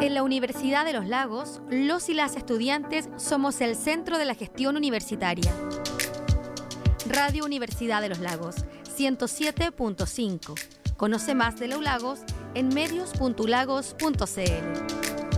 En la Universidad de los Lagos, los y las estudiantes somos el centro de la gestión universitaria. Radio Universidad de los Lagos, 107.5. Conoce más de la ULagos en medios.ulagos.cl.